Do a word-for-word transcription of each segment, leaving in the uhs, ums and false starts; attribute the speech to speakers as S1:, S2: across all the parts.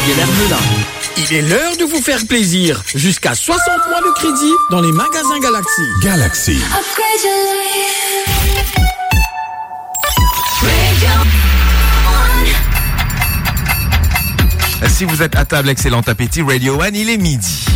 S1: Miguel Hermelin. Il est l'heure de vous faire plaisir. Jusqu'à soixante mois de crédit dans les magasins Galaxy.
S2: Galaxy.
S3: Si vous êtes à table, excellent appétit. Radio One, il est midi.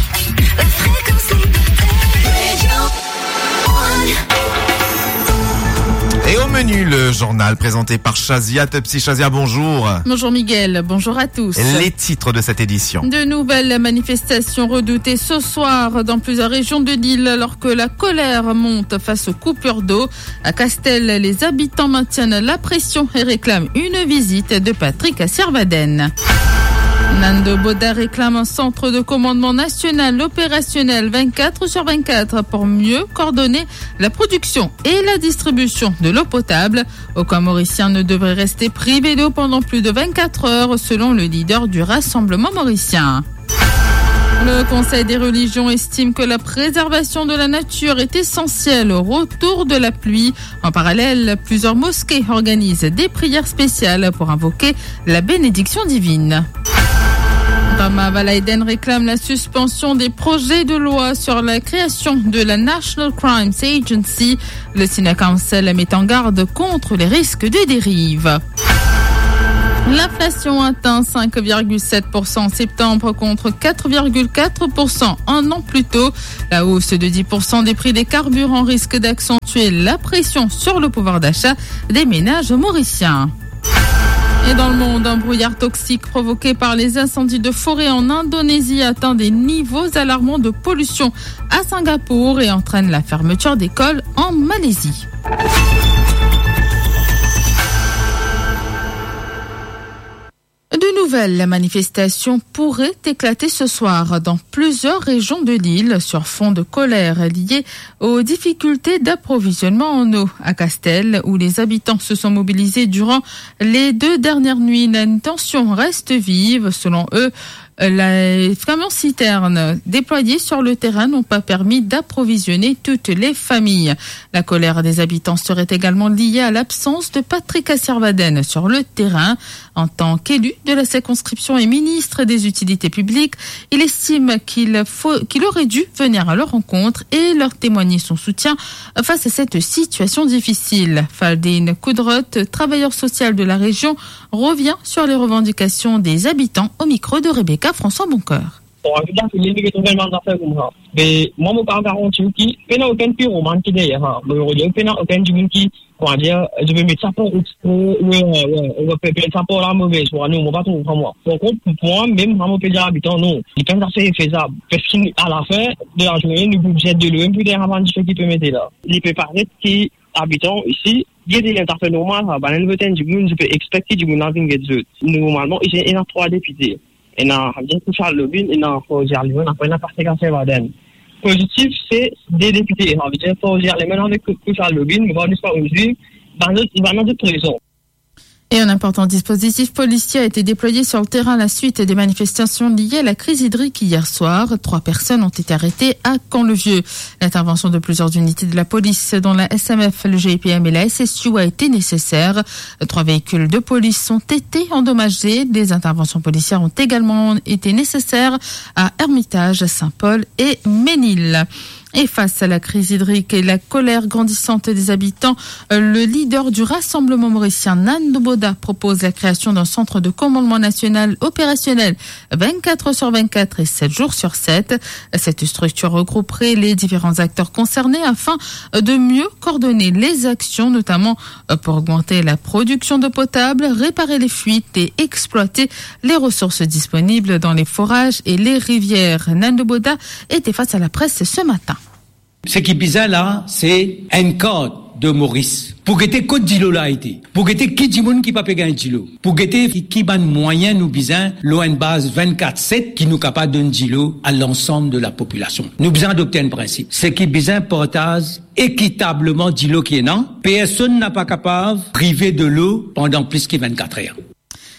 S3: Et au menu, le journal présenté par Shazia Tepsi. Shazia, bonjour.
S4: Bonjour Miguel, bonjour à tous.
S3: Les titres de cette édition.
S4: De nouvelles manifestations redoutées ce soir dans plusieurs régions de l'île alors que la colère monte face aux coupures d'eau. À Castel, les habitants maintiennent la pression et réclament une visite de Patrick Asiervaden. Nando Boda réclame un centre de commandement national opérationnel vingt-quatre sur vingt-quatre pour mieux coordonner la production et la distribution de l'eau potable. Aucun Mauricien ne devrait rester privé d'eau pendant plus de vingt-quatre heures selon le leader du Rassemblement mauricien. Le Conseil des religions estime que la préservation de la nature est essentielle au retour de la pluie. En parallèle, plusieurs mosquées organisent des prières spéciales pour invoquer la bénédiction divine. Rama Valaiden réclame la suspension des projets de loi sur la création de la National Crimes Agency. Le Sina Council met en garde contre les risques de dérive. L'inflation atteint cinq virgule sept pour cent en septembre contre quatre virgule quatre pour cent un an plus tôt. La hausse de dix pour cent des prix des carburants risque d'accentuer la pression sur le pouvoir d'achat des ménages mauriciens. Et dans le monde, un brouillard toxique provoqué par les incendies de forêt en Indonésie atteint des niveaux alarmants de pollution à Singapour et entraîne la fermeture d'écoles en Malaisie. De nouvelles manifestations pourraient éclater ce soir dans plusieurs régions de l'île sur fond de colère liée aux difficultés d'approvisionnement en eau. À Castel, où les habitants se sont mobilisés durant les deux dernières nuits, la tension reste vive. Selon eux, les camions citernes déployés sur le terrain n'ont pas permis d'approvisionner toutes les familles. La colère des habitants serait également liée à l'absence de Patrick Asiervaden sur le terrain. En tant qu'élu de la circonscription et ministre des Utilités publiques, il estime qu'il faut, qu'il aurait dû venir à leur rencontre et leur témoigner son soutien face à cette situation difficile. Faldine Koudrot, travailleur social de la région, revient sur les revendications des habitants au micro de Rebecca François Boncoeur.
S5: Bon, évidemment, c'est une nouvellement d'affaires comme ça. Mais moi, mon père garantit qu'il n'y a aucun pire au manque d'ailleurs. Mais il n'y a aucun du monde qui, comment dire, je vais mettre ça pour, oui, on va faire ça pour la mauvaise, pour nous, on va pas trouver pour moi. Donc, pour moi, même, moi, mon père habitant, non. Il y a un assez faisable. Parce qu'à la fin de la journée, le budget de l'eau, plus d'un avant de ce qu'il peut mettre là. Il peut paraître qui, habitant ici, il y a des affaires normales, bah, le vote du monde, je peux expecter du monde avec des autres. Normalement, il y a trois députés. Et dans Charles Lobin et dans Fauzier Lyon, on a une partie Casservaden. Positif, c'est des députés. On va dire Fauzier Lyon avec Charles Lobin, mais on va dire pas aujourd'hui, dans d'autres raisons.
S4: Et un important dispositif policier a été déployé sur le terrain à la suite des manifestations liées à la crise hydrique hier soir. Trois personnes ont été arrêtées à Caen-le-Vieux. L'intervention de plusieurs unités de la police, dont la S M F, le G I P M et la S S U, a été nécessaire. Trois véhicules de police ont été endommagés. Des interventions policières ont également été nécessaires à Hermitage, Saint-Paul et Ménil. Et face à la crise hydrique et la colère grandissante des habitants, le leader du Rassemblement mauricien, Nando Boda, propose la création d'un centre de commandement national opérationnel vingt-quatre sur vingt-quatre et sept jours sur sept. Cette structure regrouperait les différents acteurs concernés afin de mieux coordonner les actions, notamment pour augmenter la production d'eau potable, réparer les fuites et exploiter les ressources disponibles dans les forages et les rivières. Nando Boda était face à la presse ce matin.
S6: Ce qui est bizarre là, c'est un code de Maurice. Pour que t'aies code d'îlot là été. Pour que t'aies qui dit monde qui pas payer un d'îlot. Pour que t'aies qui ban moyen nous besoin l'eau en base vingt-quatre sept qui nous capable d'un d'îlot à l'ensemble de la population. Nous besoin adopter un principe. Ce qui est besoin portage équitablement d'îlot qui est non. Personne n'a pas capable priver de l'eau pendant plus que vingt-quatre heures.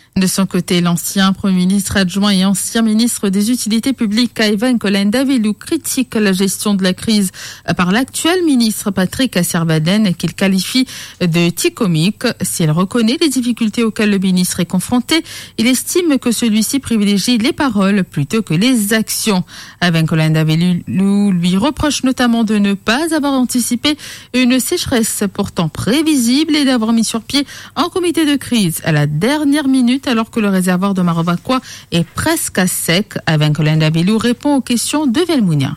S4: De son côté, l'ancien Premier ministre adjoint et ancien ministre des Utilités publiques, Ivan Kolendavelou, critique la gestion de la crise par l'actuel ministre Patrick Asserbaden, qu'il qualifie de ticomique. S'il reconnaît les difficultés auxquelles le ministre est confronté, il estime que celui-ci privilégie les paroles plutôt que les actions. Ivan Kolendavelou lui reproche notamment de ne pas avoir anticipé une sécheresse pourtant prévisible et d'avoir mis sur pied un comité de crise à la dernière minute alors que le réservoir de Marovakwa est presque à sec. Ivan Kolendavelou répond aux questions de Velmounia.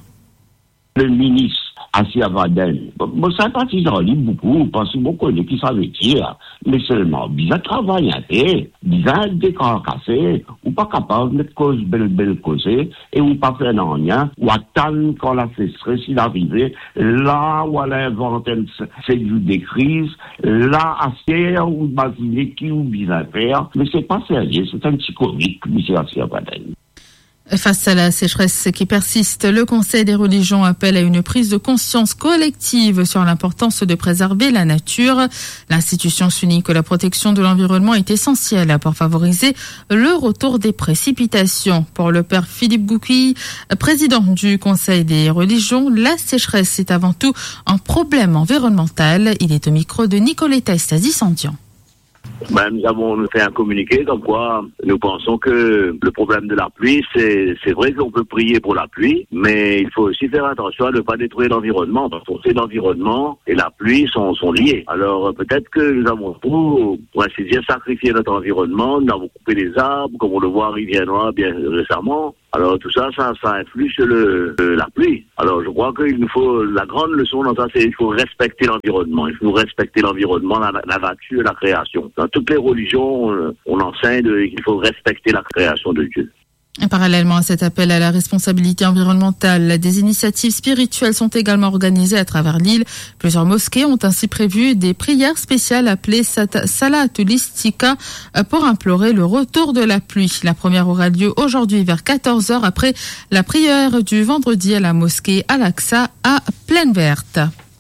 S2: Le ministre Asserbaden, bon, sympathisant lui beaucoup, parce que beaucoup de qui ça veut dire, mais seulement, bien travailler un peu, bien décarcasser, ou pas capable de cause belle belle causer, et ou pas faire rien, ou attendre quand la sécheresse il arrivait, là où elle invente c'est du des crises, là à faire ou basilique ou bien faire, mais c'est pas sérieux, c'est un petit comique, monsieur Asserbaden.
S4: Face à la sécheresse qui persiste, le Conseil des religions appelle à une prise de conscience collective sur l'importance de préserver la nature. L'institution souligne que la protection de l'environnement est essentielle pour favoriser le retour des précipitations. Pour le père Philippe Goukouy, président du Conseil des religions, la sécheresse est avant tout un problème environnemental. Il est au micro de Nicoletta Estasi-Sandian.
S7: Ben, nous avons fait un communiqué comme quoi nous pensons que le problème de la pluie, c'est, c'est vrai qu'on peut prier pour la pluie, mais il faut aussi faire attention à ne pas détruire l'environnement, parce qu'on sait l'environnement et la pluie sont, sont liés. Alors peut-être que nous avons pour, pour ainsi dire, sacrifié notre environnement, nous avons coupé les arbres, comme on le voit à Rivière-Noire bien récemment. Alors tout ça, ça, ça influe sur le, le, la pluie. Alors je crois qu'il nous faut, la grande leçon dans ça, c'est qu'il faut respecter l'environnement. Il faut respecter l'environnement, la, la nature et la création. Dans toutes les religions, on, on enseigne qu'il faut respecter la création de Dieu.
S4: Et parallèlement à cet appel à la responsabilité environnementale, des initiatives spirituelles sont également organisées à travers l'île. Plusieurs mosquées ont ainsi prévu des prières spéciales appelées Salat Tulistika pour implorer le retour de la pluie. La première aura lieu aujourd'hui vers quatorze heures après la prière du vendredi à la mosquée Al-Aqsa à Plaine Verte.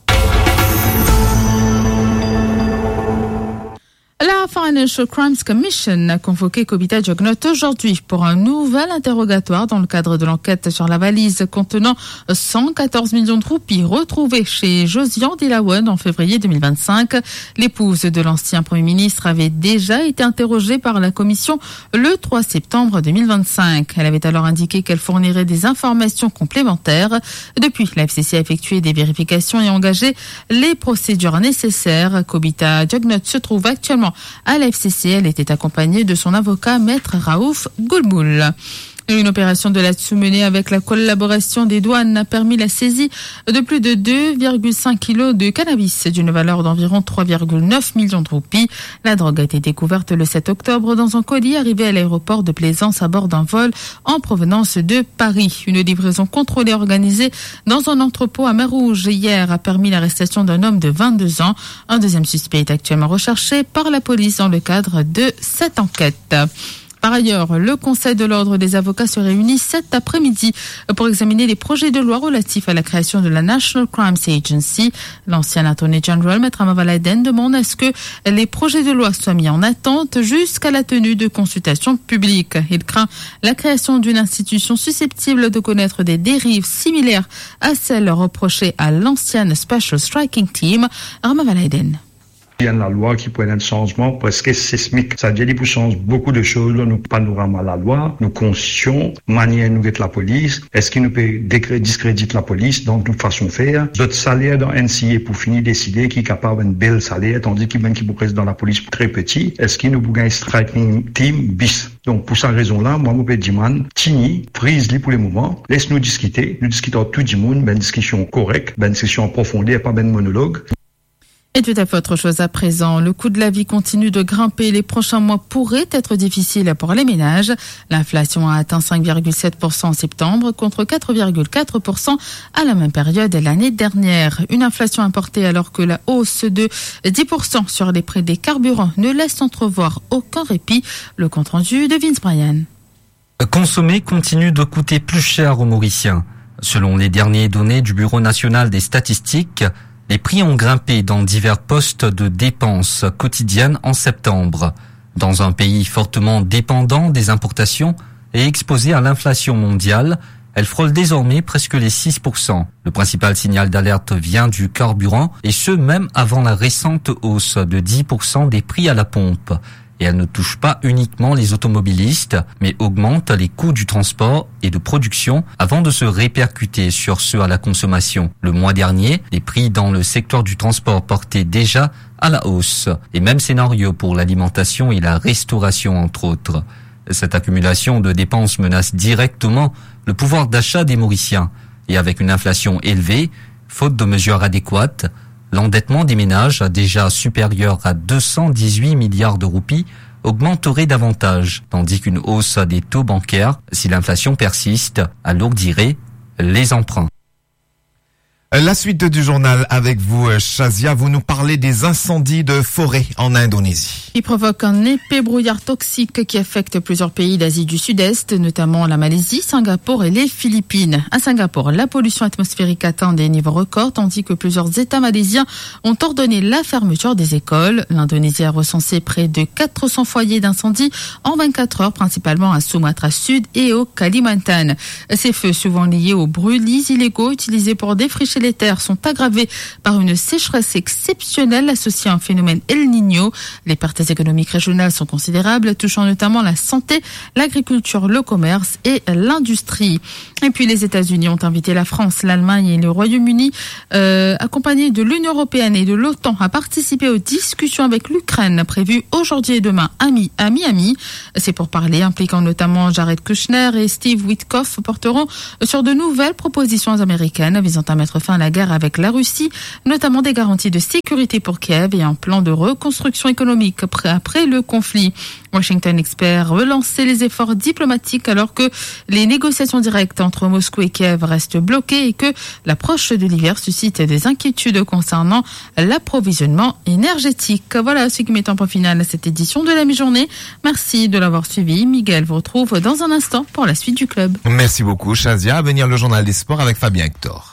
S4: La Financial Crimes Commission a convoqué Kobita Diognot aujourd'hui pour un nouvel interrogatoire dans le cadre de l'enquête sur la valise contenant cent quatorze millions de roupies retrouvées chez Josian Dilawan en février deux mille vingt-cinq. L'épouse de l'ancien Premier ministre avait déjà été interrogée par la commission le trois septembre deux mille vingt-cinq. Elle avait alors indiqué qu'elle fournirait des informations complémentaires. Depuis, la F C C a effectué des vérifications et engagé les procédures nécessaires. Kobita Diognot se trouve actuellement à la F C C. Elle était accompagnée de son avocat, maître Raouf Goulboul. Une opération de là-dessous menée avec la collaboration des douanes a permis la saisie de plus de deux virgule cinq kilos de cannabis d'une valeur d'environ trois virgule neuf millions de roupies. La drogue a été découverte le sept octobre dans un colis arrivé à l'aéroport de Plaisance à bord d'un vol en provenance de Paris. Une livraison contrôlée organisée dans un entrepôt à Mer-Rouge hier a permis l'arrestation d'un homme de vingt-deux ans. Un deuxième suspect est actuellement recherché par la police dans le cadre de cette enquête. Par ailleurs, le Conseil de l'Ordre des avocats se réunit cet après-midi pour examiner les projets de loi relatifs à la création de la National Crimes Agency. L'ancien Attorney General, Maître Amavala Aden, demande à ce que les projets de loi soient mis en attente jusqu'à la tenue de consultations publiques. Il craint la création d'une institution susceptible de connaître des dérives similaires à celles reprochées à l'ancienne Special Striking Team, Amavala Aden.
S8: Il y a la loi qui pourrait être un changement presque sismique. Ça veut dire qu'il change beaucoup de choses dans nos panoramas à la loi, nos conscients, manière nous être la police. Est-ce qu'il nous peut discréditer la police dans toute façon de faire? D'autres salaires dans N C A pour finir décider qui est capable d'un bel salaire, tandis qu'il même qui pourrait rester dans la police très petit. Est-ce qu'il nous peut un striking team bis? Donc, pour cette raison-là, moi, je peux dire, man, tini, prise-les pour les moments, laisse-nous discuter, nous discutons tout du monde, ben, discussion correcte, ben, discussion en profondeur, pas ben monologue.
S4: Et tout à fait autre chose à présent. Le coût de la vie continue de grimper. Les prochains mois pourraient être difficiles pour les ménages. L'inflation a atteint cinq virgule sept pour cent en septembre contre quatre virgule quatre pour cent à la même période l'année dernière. Une inflation importée alors que la hausse de dix pour cent sur les prix des carburants ne laisse entrevoir aucun répit. Le compte-rendu de Vince Bryan.
S9: Consommer continue de coûter plus cher aux Mauriciens. Selon les dernières données du Bureau national des statistiques, les prix ont grimpé dans divers postes de dépenses quotidiennes en septembre. Dans un pays fortement dépendant des importations et exposé à l'inflation mondiale, elle frôle désormais presque les six pour cent. Le principal signal d'alerte vient du carburant, et ce même avant la récente hausse de dix pour cent des prix à la pompe. Et elle ne touche pas uniquement les automobilistes, mais augmente les coûts du transport et de production avant de se répercuter sur ceux à la consommation. Le mois dernier, les prix dans le secteur du transport portaient déjà à la hausse. Et même scénario pour l'alimentation et la restauration, entre autres. Cette accumulation de dépenses menace directement le pouvoir d'achat des Mauriciens. Et avec une inflation élevée, faute de mesures adéquates, l'endettement des ménages, déjà supérieur à deux cent dix-huit milliards de roupies, augmenterait davantage, tandis qu'une hausse des taux bancaires, si l'inflation persiste, alourdirait les emprunts.
S3: La suite du journal avec vous, Shazia. Vous nous parlez des incendies de forêt en Indonésie.
S4: Il provoque un épais brouillard toxique qui affecte plusieurs pays d'Asie du Sud-Est, notamment la Malaisie, Singapour et les Philippines. À Singapour, la pollution atmosphérique atteint des niveaux records, tandis que plusieurs États malaisiens ont ordonné la fermeture des écoles. L'Indonésie a recensé près de quatre cents foyers d'incendie en vingt-quatre heures, principalement à Sumatra Sud et au Kalimantan. Ces feux, souvent liés aux brûlis illégaux utilisés pour défricher les terres, sont aggravés par une sécheresse exceptionnelle associée à un phénomène El Niño. Les pertes économiques régionales sont considérables, touchant notamment la santé, l'agriculture, le commerce et l'industrie. Et puis les États-Unis ont invité la France, l'Allemagne et le Royaume-Uni, euh, accompagnés de l'Union européenne et de l'OTAN, à participer aux discussions avec l'Ukraine prévues aujourd'hui et demain à Miami. C'est pour parler, impliquant notamment Jared Kushner et Steve Witkoff, porteront sur de nouvelles propositions américaines visant à mettre fin à la guerre avec la Russie, notamment des garanties de sécurité pour Kiev et un plan de reconstruction économique après le conflit. Washington espère relancer les efforts diplomatiques alors que les négociations directes entre Moscou et Kiev restent bloquées et que l'approche de l'hiver suscite des inquiétudes concernant l'approvisionnement énergétique. Voilà ce qui met un point final à cette édition de la mi-journée. Merci de l'avoir suivi. Miguel vous retrouve dans un instant pour la suite du club.
S3: Merci beaucoup, Shazia. À venir le journal des sports avec Fabien Hector.